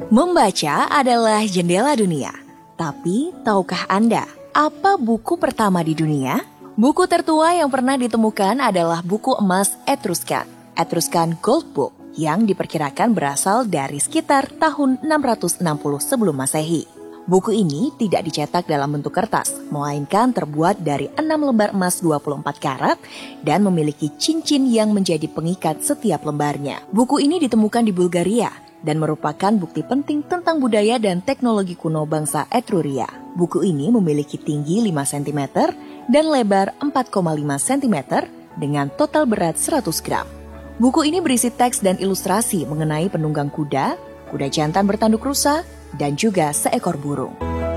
Membaca adalah jendela dunia. Tapi, tahukah Anda apa buku pertama di dunia? Buku tertua yang pernah ditemukan adalah buku emas Etruscan Gold Book, yang diperkirakan berasal dari sekitar tahun 660 sebelum Masehi. Buku ini tidak dicetak dalam bentuk kertas, melainkan terbuat dari 6 lembar emas 24 karat dan memiliki cincin yang menjadi pengikat setiap lembarnya. Buku ini ditemukan di Bulgaria dan merupakan bukti penting tentang budaya dan teknologi kuno bangsa Etruria. Buku ini memiliki tinggi 5 cm dan lebar 4,5 cm dengan total berat 100 gram. Buku ini berisi teks dan ilustrasi mengenai penunggang kuda, kuda jantan bertanduk rusa, dan juga seekor burung.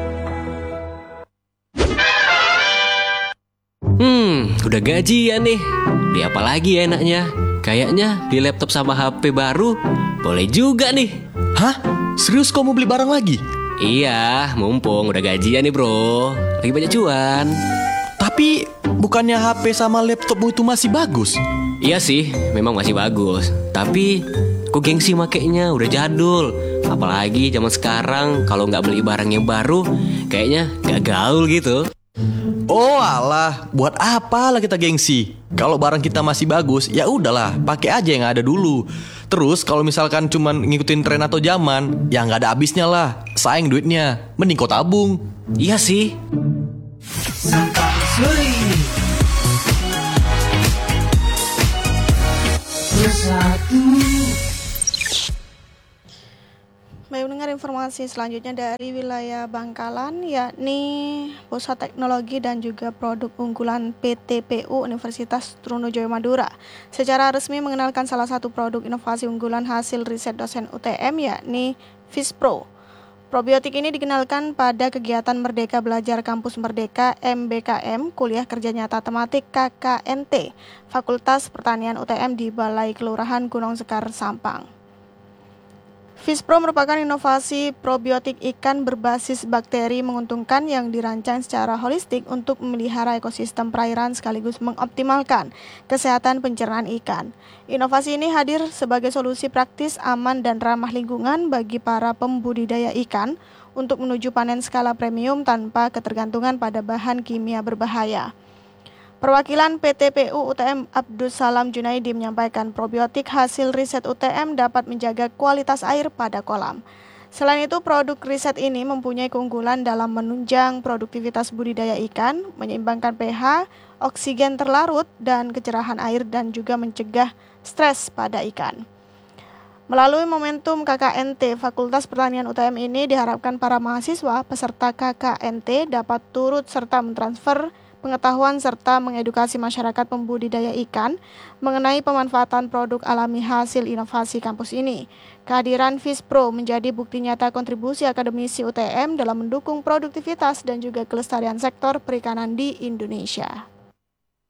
Udah gajian nih. Beli apa lagi enaknya? Kayaknya beli laptop sama HP baru boleh juga nih. Hah? Serius kau mau beli barang lagi? Iya, mumpung udah gajian nih bro. Lagi banyak cuan. Tapi bukannya HP sama laptopmu itu masih bagus? Iya sih, memang masih bagus. Tapi kok gengsi makainya udah jadul. Apalagi zaman sekarang kalau nggak beli barang yang baru, kayaknya nggak gaul gitu. Oh alah, buat apa lah kita gengsi? Kalau barang kita masih bagus, ya udahlah, pakai aja yang ada dulu. Terus kalau misalkan cuman ngikutin tren atau zaman, ya nggak ada habisnya lah. Sayang duitnya, mending kau tabung. Iya sih. Baik, mendengar informasi selanjutnya dari wilayah Bangkalan, yakni Pusat Teknologi dan juga Produk Unggulan PTPU Universitas Trunojoyo Madura secara resmi mengenalkan salah satu produk inovasi unggulan hasil riset dosen UTM, yakni FISPRO. Probiotik ini dikenalkan pada kegiatan Merdeka Belajar Kampus Merdeka MBKM Kuliah Kerja Nyata Tematik KKNT Fakultas Pertanian UTM di Balai Kelurahan Gunung Sekar, Sampang. FISPRO merupakan inovasi probiotik ikan berbasis bakteri menguntungkan yang dirancang secara holistik untuk memelihara ekosistem perairan sekaligus mengoptimalkan kesehatan pencernaan ikan. Inovasi ini hadir sebagai solusi praktis, aman, dan ramah lingkungan bagi para pembudidaya ikan untuk menuju panen skala premium tanpa ketergantungan pada bahan kimia berbahaya. Perwakilan PTPU UTM Abdus Salam Junaidi menyampaikan probiotik hasil riset UTM dapat menjaga kualitas air pada kolam. Selain itu, produk riset ini mempunyai keunggulan dalam menunjang produktivitas budidaya ikan, menyeimbangkan pH, oksigen terlarut, dan kecerahan air dan juga mencegah stres pada ikan. Melalui momentum KKNT Fakultas Pertanian UTM ini diharapkan para mahasiswa peserta KKNT dapat turut serta mentransfer pengetahuan serta mengedukasi masyarakat pembudidaya ikan mengenai pemanfaatan produk alami hasil inovasi kampus ini. Kehadiran FISPRO menjadi bukti nyata kontribusi akademisi UTM dalam mendukung produktivitas dan juga kelestarian sektor perikanan di Indonesia.